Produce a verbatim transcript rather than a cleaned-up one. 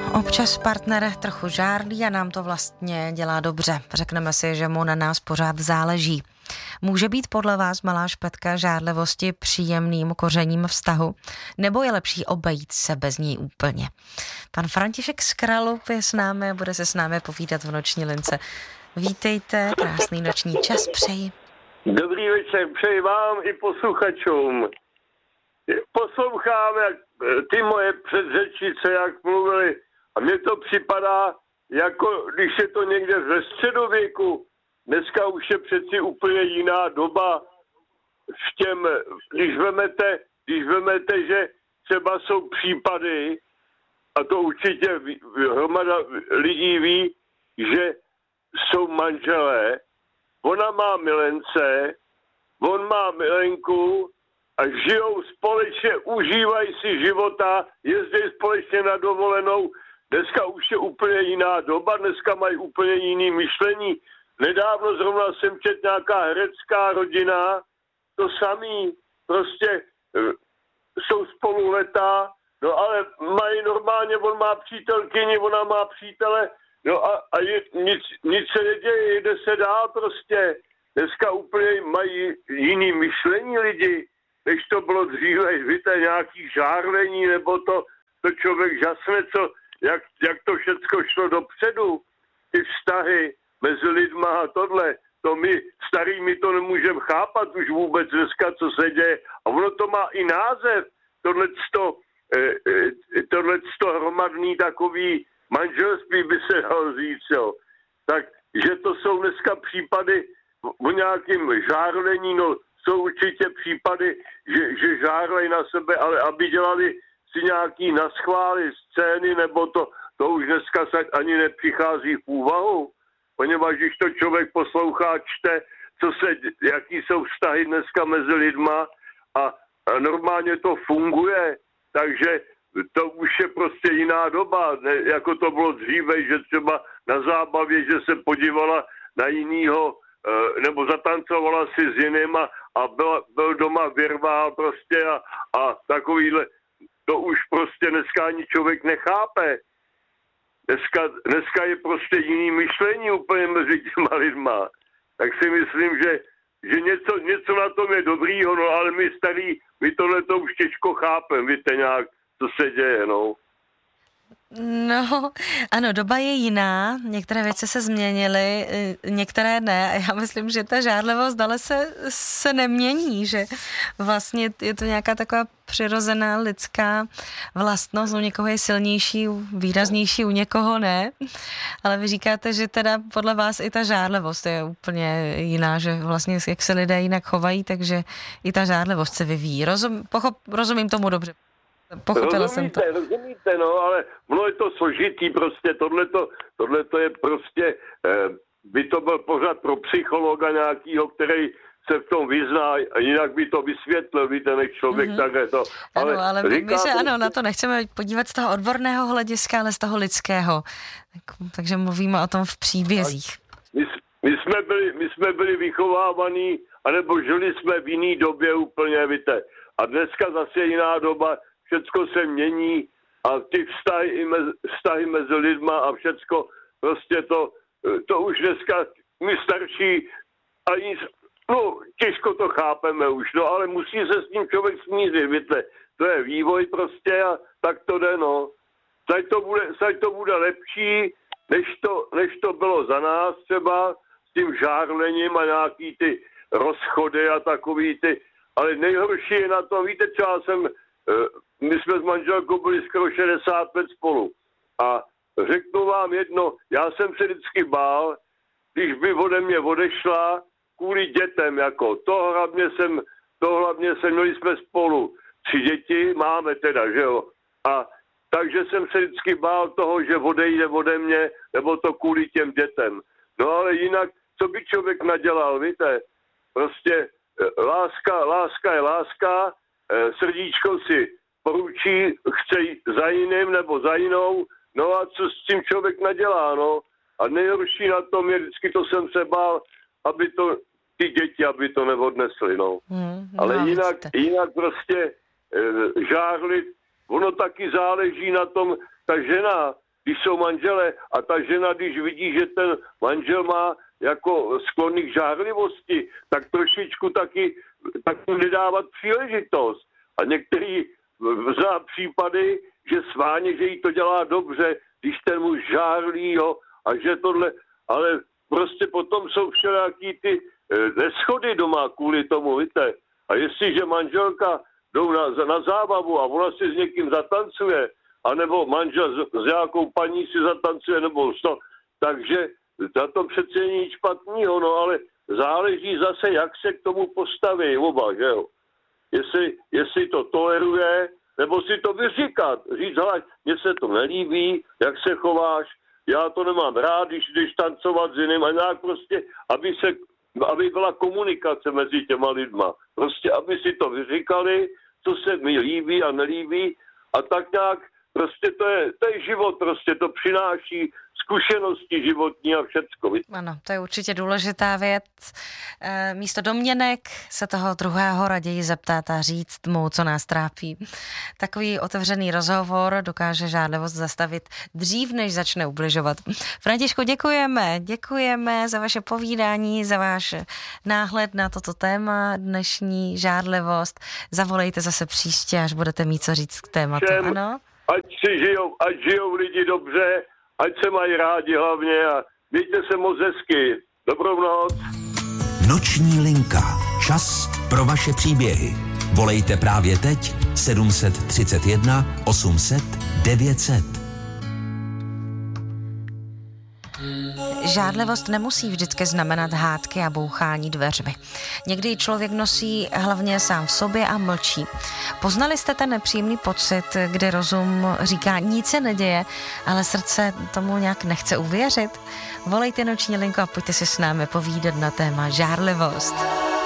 Občas partner trochu žárlí a nám to vlastně dělá dobře. Řekneme si, že mu na nás pořád záleží. Může být podle vás malá špetka žárlivosti příjemným kořením vztahu? Nebo je lepší obejít se bez ní úplně? Pan František z Kralup je s námi a bude se s námi povídat v noční lince. Vítejte, krásný noční čas přeji. Dobrý večer, přeji vám i posluchačům. Poslouchám, jak ty moje předřečnice, jak mluvili, a mně to připadá, jako když je to někde ve středověku. Dneska už je přeci úplně jiná doba. V těm, když vemete, když vemete, že třeba jsou případy, a to určitě hromada lidí ví, že jsou manželé, ona má milence, on má milenku a žijou společně, užívají si života, jezdí společně na dovolenou. Dneska už je úplně jiná doba, dneska mají úplně jiný myšlení. Nedávno zrovna jsem četl nějaká herecká rodina, to samý, prostě jsou spolu leta, no ale mají normálně, on má přítelkyni, ona má přítele, no a, a je, nic, nic se neděje, jde se dál prostě. Dneska úplně mají jiný myšlení lidi, než to bylo dříve, víte, nějaký žárlení, nebo to, to člověk žasne, co, jak, jak to všecko šlo dopředu, ty vztahy mezi lidma a tohle, to my starými to nemůžeme chápat už vůbec dneska, co se děje. A ono to má i název, tohleto, eh, tohleto hromadný takový manželství by se dalo říct, jo. Tak, že to jsou dneska případy o nějakým žárlení, no jsou určitě případy, že, že žárlej na sebe, ale aby dělali si nějaký naschvály scény, nebo to, to už dneska se ani nepřichází v úvahu, poněvadž když to člověk poslouchá, čte, co se, jaký jsou vztahy dneska mezi lidma a, a normálně to funguje, takže to už je prostě jiná doba, ne, jako to bylo dříve, že třeba na zábavě, že se podívala na jinýho, nebo zatancovala si s jinýma a byl, byl doma vyrvál prostě a, a takovýhle, to už prostě dneska ani člověk nechápe. Dneska, dneska je prostě jiný myšlení úplně mezi těma lidma. Tak si myslím, že, že něco, něco na tom je dobrýho, no ale my starý, my tohle to už těžko chápem, víte nějak, co se děje, no. No, ano, doba je jiná, některé věci se změnily, některé ne a já myslím, že ta žárlivost dále se, se nemění, že vlastně je to nějaká taková přirozená lidská vlastnost, u někoho je silnější, výraznější, u někoho ne, ale vy říkáte, že teda podle vás i ta žárlivost je úplně jiná, že vlastně jak se lidé jinak chovají, takže i ta žárlivost se vyvíjí. Rozum, pochop, rozumím tomu dobře. Pochopila rozumíte, jsem to. Rozumíte, no, ale ono je to složitý prostě, tohleto, tohleto je prostě, eh, by to byl pořád pro psychologa nějakýho, který se v tom vyzná a jinak by to vysvětlil, víte, než člověk mm-hmm. takhle to. Ale ano, ale říká, my se ano, na to nechceme podívat z toho odborného hlediska, ale z toho lidského. Tak, takže mluvíme o tom v příbězích. My, my, jsme byli, my jsme byli vychovávaní, anebo žili jsme v jiný době úplně, víte. A dneska zase jiná doba, všecko se mění a ty vztahy, i mezi, vztahy mezi lidma a všecko, prostě to, to už dneska my starší, ani, no těžko to chápeme už, no ale musí se s tím člověk smířit, víte, to je vývoj prostě a tak to jde, no. Teď to bude, teď to bude lepší, než to, než to bylo za nás třeba, s tím žárlením a nějaký ty rozchody a takový ty, ale nejhorší je na to, víte, co já jsem, my jsme s manželkou byli skoro šedesát let spolu. A řeknu vám jedno, já jsem se vždycky bál, když by ode mě odešla kvůli dětem, jako to hlavně jsem, to hlavně jsem, měli jsme spolu tři děti, máme teda, že jo. A takže jsem se vždycky bál toho, že odejde ode mě, nebo to kvůli těm dětem. No ale jinak, co by člověk nadělal, víte, prostě láska, láska je láska, srdíčko si poručí, chce jít za jiným nebo za jinou, no a co s tím člověk nadělá, no. A nejhorší na tom je, vždycky to jsem se bál, aby to, ty děti, aby to neodnesly, no. Hmm, no ale jinak, jinak prostě e, žárlit, ono taky záleží na tom, ta žena, když jsou manželé a ta žena, když vidí, že ten manžel má jako sklony k žárlivosti, tak trošičku taky, taky nedávat příležitost. A některý zná případy, že sváně, že jí to dělá dobře, když ten muž žárlí, jo, a že tohle, ale prostě potom jsou všelijaký ty neschody doma kvůli tomu, víte. A jestliže manželka jdou na, na zábavu a ona si s někým zatancuje, anebo manžel s, s nějakou paní si zatancuje, nebo to, takže za to přece není nic špatného, no ale záleží zase, jak se k tomu postaví oba, že jo. Jestli, jestli to toleruje, nebo si to vyříkat. Říct, hele, mně se to nelíbí, jak se chováš, já to nemám rád, když jdeš tancovat s jiným, a nějak prostě, aby se, aby byla komunikace mezi těma lidma. Prostě, aby si to vyříkali, co se mi líbí a nelíbí, a tak nějak, prostě to je, to je život, prostě to přináší zkušenosti životní a všecko. Ano, to je určitě důležitá věc. E, místo domněnek se toho druhého raději zeptat a říct mu, co nás trápí. Takový otevřený rozhovor dokáže žádlivost zastavit dřív, než začne ubližovat. Františku, děkujeme. Děkujeme za vaše povídání, za váš náhled na toto téma, dnešní žádlivost. Zavolejte zase příště, až budete mít co říct k tématu. Všem, ano? Ať si žijou, ať žijou lidi dobře, ať se mají rádi hlavně a mějte se moc hezky. Dobrou noc. Noční linka. Čas pro vaše příběhy. Volejte právě teď sedm set třicet jedna osm set devět set. Žádlivost nemusí vždycky znamenat hádky a bouchání dveřmi. Někdy člověk nosí hlavně sám v sobě a mlčí. Poznali jste ten nepříjemný pocit, kdy rozum říká, nic se neděje, ale srdce tomu nějak nechce uvěřit? Volejte noční linku a pojďte si s námi povídat na téma žádlivost.